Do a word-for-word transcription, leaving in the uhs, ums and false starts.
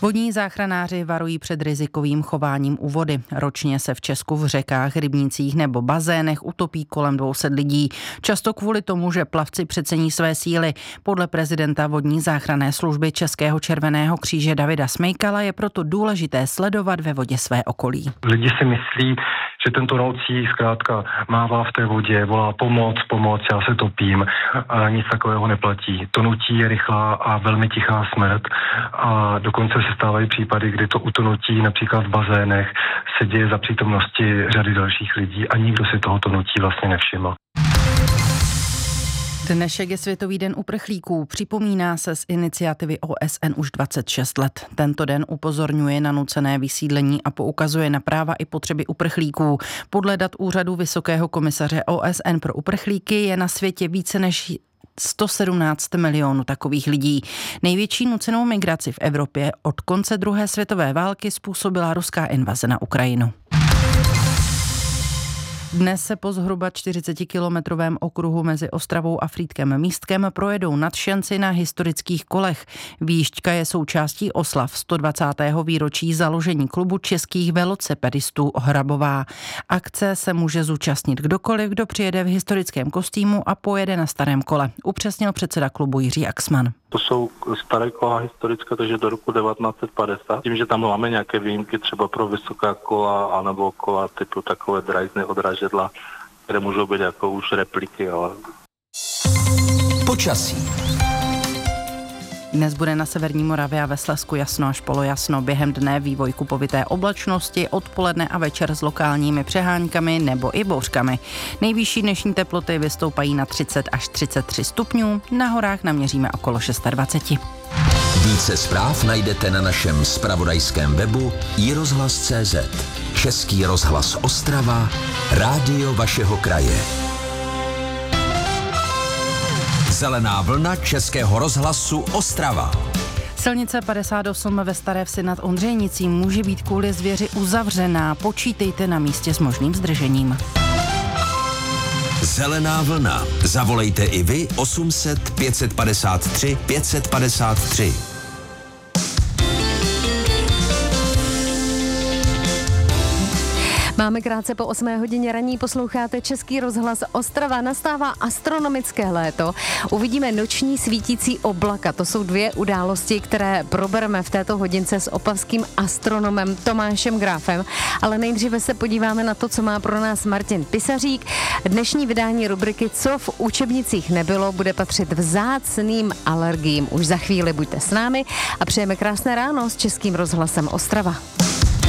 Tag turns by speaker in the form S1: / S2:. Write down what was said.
S1: Vodní záchranáři varují před rizikovým chováním u vody. Ročně se v Česku v řekách, rybnících nebo bazénech utopí kolem dvě stě lidí. Často kvůli tomu, že plavci přecení své síly. Podle prezidenta vodní záchranné služby Českého červeného kříže Davida Smejkala je proto důležité sledovat ve vodě své okolí.
S2: Lidi si myslí, že ten tonoucí zkrátka mává v té vodě, volá pomoc, pomoc, já se topím, a nic takového neplatí. Tonutí je rychlá a velmi tichá smrt a dokonce se stávají případy, kdy to utonutí například v bazénech se děje za přítomnosti řady dalších lidí a nikdo si toho tonutí vlastně nevšiml.
S1: Dnešek je Světový den uprchlíků. Připomíná se z iniciativy O S N už dvacet šest let. Tento den upozorňuje na nucené vysídlení a poukazuje na práva i potřeby uprchlíků. Podle dat Úřadu Vysokého komisaře O S N pro uprchlíky je na světě více než sto sedmnáct milionů takových lidí. Největší nucenou migraci v Evropě od konce druhé světové války způsobila ruská invaze na Ukrajinu. Dnes se po zhruba čtyřicetikilometrovém okruhu mezi Ostravou a Frýdkem Místkem projedou nadšenci na historických kolech. Výšťka je součástí oslav sto dvacátého výročí založení klubu českých velocipedistů Hrabová. Akce se může zúčastnit kdokoliv, kdo přijede v historickém kostýmu a pojede na starém kole, upřesnil předseda klubu Jiří Axman.
S3: To jsou staré kola historické, takže do roku devatenáct set padesát. Tím, že tam máme nějaké výjimky třeba pro vysoká kola anebo kola typu takové drážné odrážedla, které můžou být jako už repliky, ale...
S1: Počasí. Dnes bude na severní Moravě a ve Slezsku jasno až polojasno. Během dne vývoj kupovité oblačnosti, odpoledne a večer s lokálními přeháňkami nebo i bouřkami. Nejvyšší dnešní teploty vystoupají na třicet až třicet tři stupňů, na horách naměříme okolo dvacet šest.
S4: Více zpráv najdete na našem zpravodajském webu i rozhlas tečka cé zet. Český rozhlas Ostrava, rádio vašeho kraje. Zelená vlna Českého rozhlasu Ostrava.
S1: Silnice padesát osm ve Staré Vsi nad Ondřejnicí může být kvůli zvěři uzavřená. Počítejte na místě s možným zdržením.
S4: Zelená vlna. Zavolejte i vy osm set pět set padesát tři pět set padesát tři.
S5: Máme krátce po osmé hodině ranní, posloucháte Český rozhlas Ostrava. Nastává astronomické léto. Uvidíme noční svítící oblaka. To jsou dvě události, které probereme v této hodince s opavským astronomem Tomášem Gráfem. Ale nejdříve se podíváme na to, co má pro nás Martin Pisařík. Dnešní vydání rubriky Co v učebnicích nebylo bude patřit vzácným alergiím. Už za chvíli buďte s námi a přejeme krásné ráno s Českým rozhlasem Ostrava.